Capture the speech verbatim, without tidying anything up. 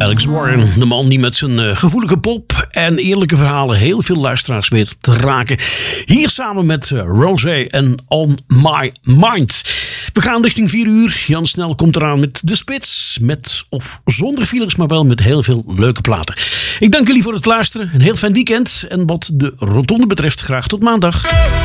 Alex Warren, de man die met zijn uh, gevoelige pop en eerlijke verhalen heel veel luisteraars weet te raken. Hier samen met uh, Rosé en On My Mind. We gaan richting vier uur. Jan Snel komt eraan met De Spits. Met of zonder files, maar wel met heel veel leuke platen. Ik dank jullie voor het luisteren. Een heel fijn weekend. En wat de rotonde betreft, graag tot maandag.